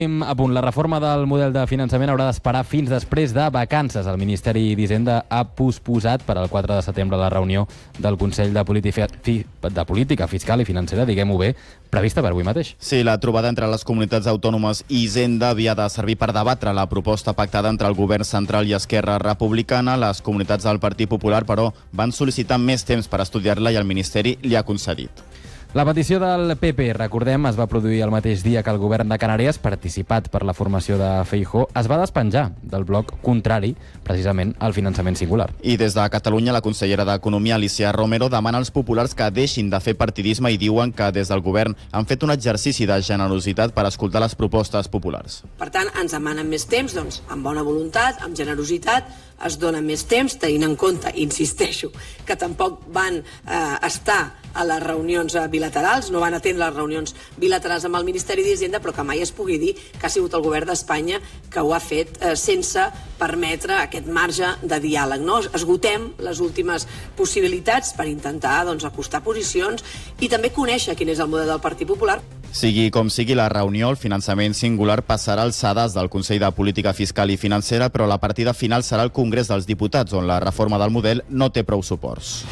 A punt, la reforma del model de finançament haurà d'esperar fins després de vacances. El Ministeri d'Hisenda ha posposat per al 4 de setembre la reunió del Consell de Política Fiscal i Financera, diguem-ho bé, prevista per avui mateix. Sí, la trobada entre les comunitats autònomes i Hisenda havia de servir per debatre la proposta pactada entre el govern central i Esquerra Republicana. Les comunitats del Partit Popular, però, van sol·licitar més temps per estudiar-la i el Ministeri li ha concedit. La petició del PP, recordem, es va produir el mateix dia que el govern de Canàries, participat per la formació de Feijóo, es va despenjar del bloc contrari, precisament, al finançament singular. I des de Catalunya, la consellera d'Economia, Alicia Romero, demana als populars que deixin de fer partidisme i diuen que des del govern han fet un exercici de generositat per escoltar les propostes populars. Per tant, ens demanen més temps, doncs, amb bona voluntat, amb generositat, es dona més temps, tenint en compte, insisteixo, que tampoc van estar a les reunions bilaterals, no van atendre les reunions bilaterals amb el Ministeri d'Hisenda, però que mai es pugui dir que ha sigut el govern d'Espanya que ho ha fet sense permetre aquest marge de diàleg. No? Esgotem les últimes possibilitats per intentar acostar posicions i també conèixer quin és el model del Partit Popular. Sigui com sigui la reunió, el finançament singular passarà alçades del Consell de Política Fiscal i Financera, però la partida final serà el Congrés dels Diputats, on la reforma del model no té prou suports.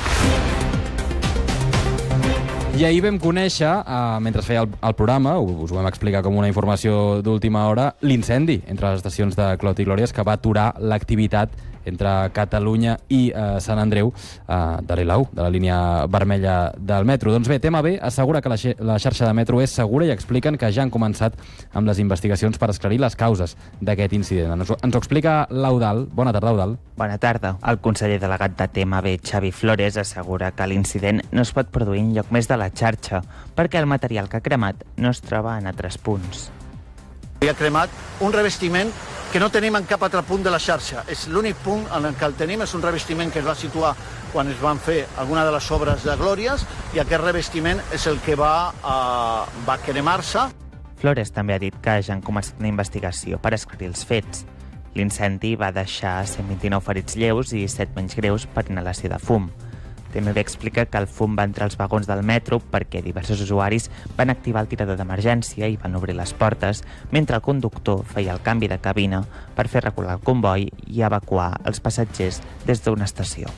I ahir vam conèixer, mentre feia el programa, us ho vam explicar com una informació d'última hora, l'incendi entre les estacions de Clot i Glòries que va aturar l'activitat entre Catalunya i Sant Andreu de l'I-Lau, de la línia vermella del metro. Doncs bé, tema B assegura que la xarxa de metro és segura i expliquen que ja han començat amb les investigacions per esclarir les causes d'aquest incident. Ens ho explica l'Eudal. Bona tarda, Eudal. Bona tarda. El conseller delegat de tema B, Xavi Flores, assegura que l'incident no es pot produir en lloc més de la xarxa perquè el material que ha cremat no es troba en altres punts. Ha cremat un revestiment que no tenim en cap altre punt de la xarxa. És l'únic punt en el que el tenim, és un revestiment que es va situar quan es van fer alguna de les obres de Glòries i aquest revestiment és el que va cremar-se. Flores també ha dit que ja han començat una investigació per esclarir els fets. L'incendi va deixar 129 ferits lleus i 7 menys greus per inhalació de fum. També explica que el fum va entrar als vagons del metro perquè diversos usuaris van activar el tirador d'emergència i van obrir les portes, mentre el conductor feia el canvi de cabina per fer recular el comboi i evacuar els passatgers des d'una estació.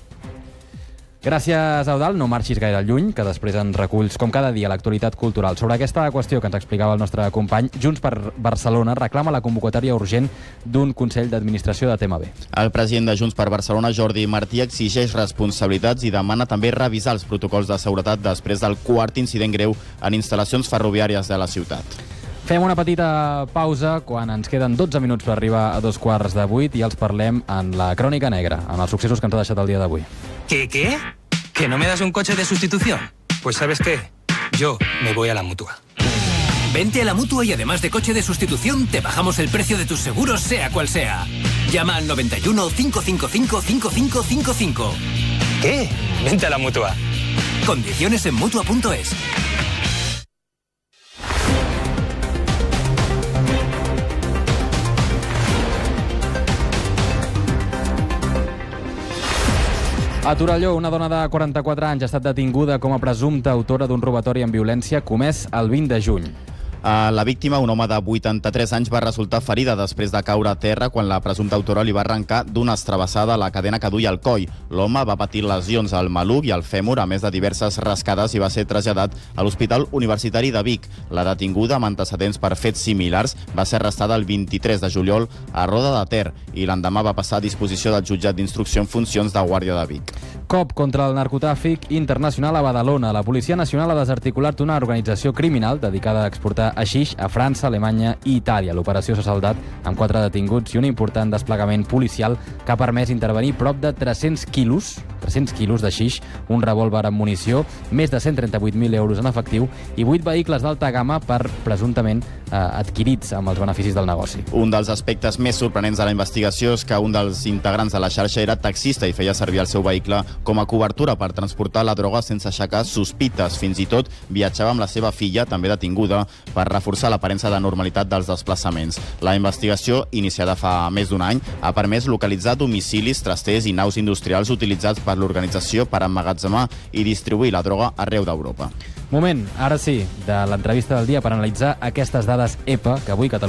Gràcies, Eudal. No marxis gaire lluny, que després en reculls, com cada dia, l'actualitat cultural. Sobre aquesta qüestió que ens explicava el nostre company, Junts per Barcelona reclama la convocatòria urgent d'un Consell d'Administració de tema B. El president de Junts per Barcelona, Jordi Martí, exigeix responsabilitats i demana també revisar els protocols de seguretat després del quart incident greu en instal·lacions ferroviàries de la ciutat. Fem una petita pausa quan ens queden 12 minuts per arribar a 7:45 i els parlem en la Crònica Negra, amb els successos que ens ha deixat el dia d'avui. ¿Qué? ¿Que no me das un coche de sustitución? Pues ¿sabes qué? Yo me voy a la Mutua. Vente a la Mutua y además de coche de sustitución, te bajamos el precio de tus seguros, sea cual sea. Llama al 91 555 5555. ¿Qué? Vente a la Mutua. Condiciones en Mutua.es. A Torelló, una dona de 44 anys ha estat detinguda com a presumpta autora d'un robatori amb violència comès el 20 de juny. La víctima, un home de 83 anys, va resultar ferida després de caure a terra quan la presumpta autora li va arrencar d'una estrabassada la cadena que duia al coll. L'home va patir lesions al maluc i al fèmur, a més de diverses rascades, i va ser traslladat a l'Hospital Universitari de Vic. La detinguda, amb antecedents per fets similars, va ser arrestada el 23 de juliol a Roda de Ter i l'endemà va passar a disposició del jutjat d'instrucció en funcions de Guàrdia de Vic. Cop contra el narcotràfic internacional a Badalona. La Policia Nacional ha desarticulat una organització criminal dedicada a exportar haixix a França, Alemanya i Itàlia. L'operació s'ha saldat amb 4 detinguts i un important desplegament policial que ha permès intervenir prop de 300 quilos d'haixix, un revòlver amb munició, més de 138.000 euros en efectiu i 8 vehicles d'alta gamma presumptament adquirits amb els beneficis del negoci. Un dels aspectes més sorprenents de la investigació és que un dels integrants de la xarxa era taxista i feia servir el seu vehicle com a cobertura per transportar la droga sense aixecar sospites. Fins i tot viatjava amb la seva filla, també detinguda, per per reforçar l'aparença de normalitat dels desplaçaments. La investigació, iniciada fa més d'un any, ha permès localitzar domicilis, trasters i naus industrials utilitzats per l'organització per emmagatzemar i distribuir la droga arreu d'Europa. Moment, ara sí, de l'entrevista del dia per analitzar aquestes dades EPA que avui Catalunya